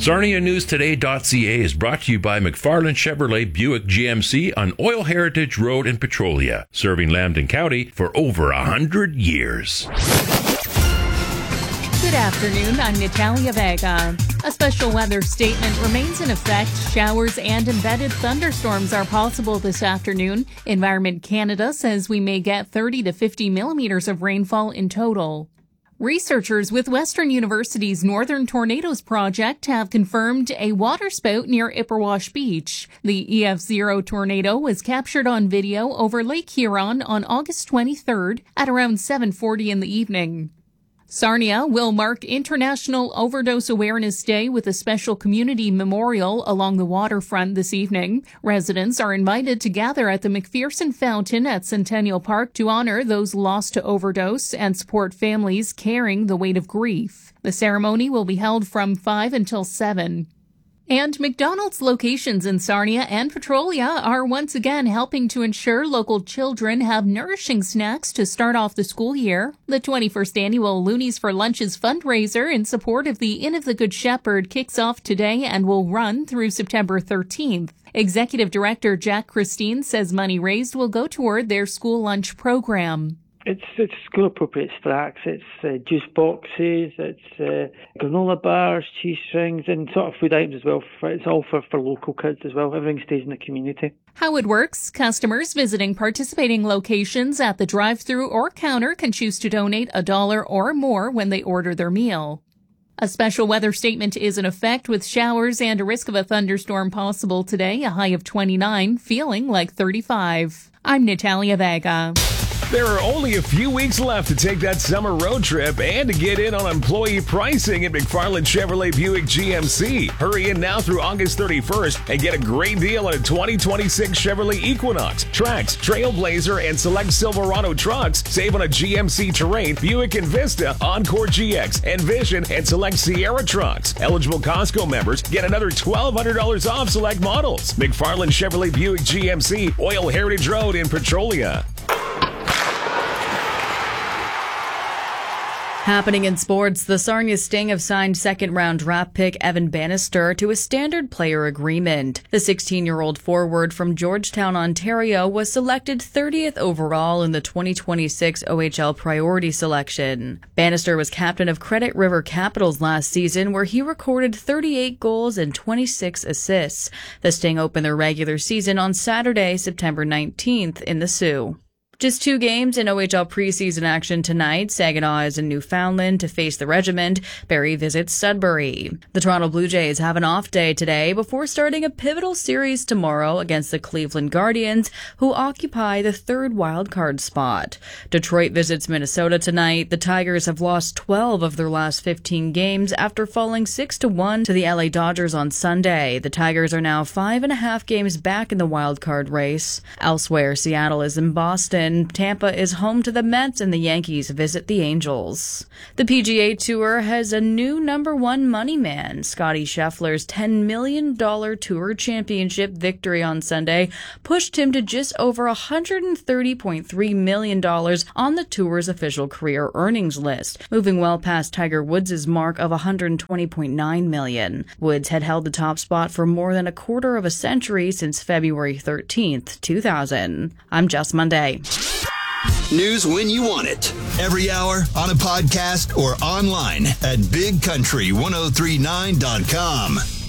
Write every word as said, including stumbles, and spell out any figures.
Sarnia News Today dot C A is brought to you by McFarland Chevrolet Buick G M C on Oil Heritage Road in Petrolia, serving Lambton County for over a hundred years. Good afternoon, I'm Natalia Vega. A special weather statement remains in effect. Showers and embedded thunderstorms are possible this afternoon. Environment Canada says we may get thirty to fifty millimeters of rainfall in total. Researchers with Western University's Northern Tornadoes Project have confirmed a waterspout near Ipperwash Beach. The E F zero tornado was captured on video over Lake Huron on August twenty-third at around seven forty in the evening. Sarnia will mark International Overdose Awareness Day with a special community memorial along the waterfront this evening. Residents are invited to gather at the McPherson Fountain at Centennial Park to honor those lost to overdose and support families carrying the weight of grief. The ceremony will be held from five until seven. And McDonald's locations in Sarnia and Petrolia are once again helping to ensure local children have nourishing snacks to start off the school year. The twenty-first annual Loonies for Lunches fundraiser in support of the Inn of the Good Shepherd kicks off today and will run through September thirteenth. Executive Director Jack Christine says money raised will go toward their school lunch program. It's it's school-appropriate snacks, it's uh, juice boxes, it's uh, granola bars, cheese strings, and sort of food items as well. For, it's all for, for local kids as well. Everything stays in the community. How it works, customers visiting participating locations at the drive-thru or counter can choose to donate a dollar or more when they order their meal. A special weather statement is in effect with showers and a risk of a thunderstorm possible today, a high of twenty-nine, feeling like thirty-five. I'm Natalia Vega. There are only a few weeks left to take that summer road trip and to get in on employee pricing at McFarland Chevrolet Buick G M C. Hurry in now through August thirty-first and get a great deal on a twenty twenty-six Chevrolet Equinox, Trax, Trailblazer, and select Silverado trucks. Save on a G M C Terrain, Buick Envista, Encore G X, Envision, and select Sierra trucks. Eligible Costco members get another twelve hundred dollars off select models. McFarland Chevrolet Buick G M C, Oil Heritage Road in Petrolia. Happening in sports, the Sarnia Sting have signed second-round draft pick Evan Bannister to a standard player agreement. The sixteen-year-old forward from Georgetown, Ontario, was selected thirtieth overall in the twenty twenty-six O H L priority selection. Bannister was captain of Credit River Capitals last season, where he recorded thirty-eight goals and twenty-six assists. The Sting opened their regular season on Saturday, September nineteenth, in the Sioux. Just two games in O H L preseason action tonight. Saginaw is in Newfoundland to face the Regiment. Barrie visits Sudbury. The Toronto Blue Jays have an off day today before starting a pivotal series tomorrow against the Cleveland Guardians, who occupy the third wildcard spot. Detroit visits Minnesota tonight. The Tigers have lost twelve of their last fifteen games after falling six to one to the L A Dodgers on Sunday. The Tigers are now five and a half games back in the wildcard race. Elsewhere, Seattle is in Boston. Tampa is home to the Mets, and the Yankees visit the Angels. The P G A Tour has a new number one money man. Scottie Scheffler's ten million dollars Tour Championship victory on Sunday pushed him to just over one hundred thirty point three million dollars on the Tour's official career earnings list, moving well past Tiger Woods' mark of one hundred twenty point nine million dollars. Woods had held the top spot for more than a quarter of a century since February thirteenth, two thousand. I'm Jess Monday. News when you want it. Every hour on a podcast or online at big country ten thirty-nine dot com.